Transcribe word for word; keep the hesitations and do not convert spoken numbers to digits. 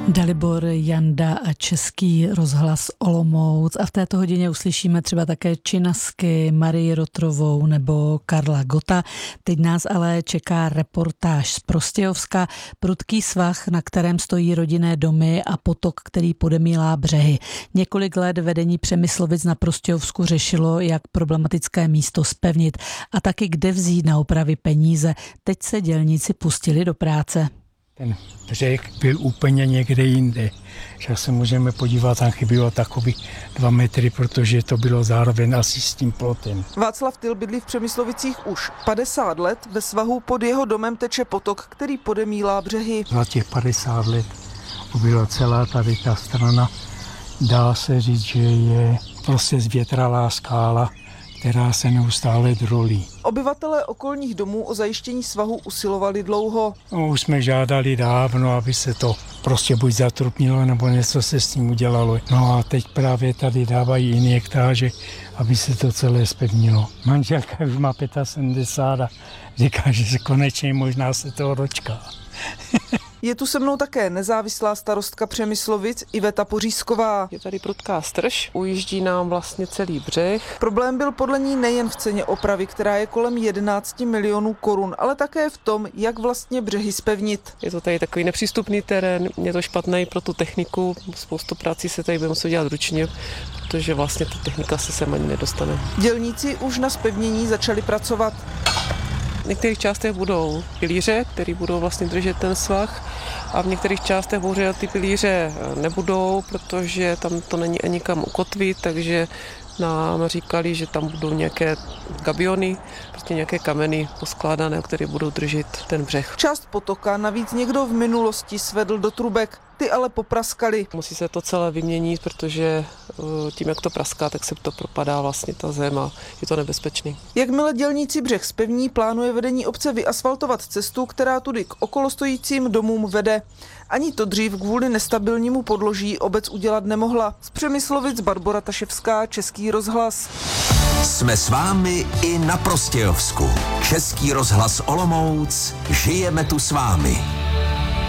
Dalibor Janda a Český rozhlas Olomouc. A v této hodině uslyšíme třeba také Činasky, Marii Rotrovou nebo Karla Gotta. Teď nás ale čeká reportáž z Prostějovska. Prudký svah, na kterém stojí rodinné domy a potok, který podemílá břehy. Několik let vedení Přemyslovic na Prostějovsku řešilo, jak problematické místo zpevnit a taky kde vzít na opravy peníze. Teď se dělníci pustili do práce. Ten břeh byl úplně někde jinde. Že se můžeme podívat, tam chybilo takový dva metry, protože to bylo zároveň asi s tím plotem. Václav Tyl bydlí v Přemyslovicích už padesát let. Ve svahu pod jeho domem teče potok, který podemílá břehy. Za těch padesát let byla celá tady ta strana. Dá se říct, že je prostě zvětralá skála, která se neustále drolí. Obyvatelé okolních domů o zajištění svahu usilovali dlouho. No, už jsme žádali dávno, aby se to prostě buď zatrupnilo, nebo něco se s tím udělalo. No a teď právě tady dávají injektáže, aby se to celé zpevnilo. Manželka už má sedmdesát pět a říká, že se konečně možná se toho dočká. Je tu se mnou také nezávislá starostka Přemyslovic Iveta Pořízková. Je tady prudká strž, ujíždí nám vlastně celý břeh. Problém byl podle ní nejen v ceně opravy, která je kolem jedenáct milionů korun, ale také v tom, jak vlastně břehy zpevnit. Je to tady takový nepřístupný terén, je to špatný pro tu techniku, spoustu prací se tady bude muset dělat ručně, protože vlastně ta technika se sem ani nedostane. Dělníci už na zpevnění začali pracovat. V některých částech budou pilíře, které budou vlastně držet ten svah, a v některých částech bohužel ty pilíře nebudou, protože tam to není ani kam ukotvit, takže nám říkali, že tam budou nějaké gabiony, prostě nějaké kameny poskládané, které budou držet ten břeh. Část potoka navíc někdo v minulosti svedl do trubek, ty ale popraskaly. Musí se to celé vyměnit, protože tím, jak to praská, tak se to propadá vlastně ta zem a je to nebezpečný. Jakmile dělníci břeh zpevní, plánuje vedení obce vyasfaltovat cestu, která tudy k okolostojícím domům vede. Ani to dřív kvůli nestabilnímu podloží obec udělat nemohla. Z Přemyslovic Barbora Taševská, Český rozhlas. Jsme s vámi i na Prostějovsku. Český rozhlas Olomouc, žijeme tu s vámi.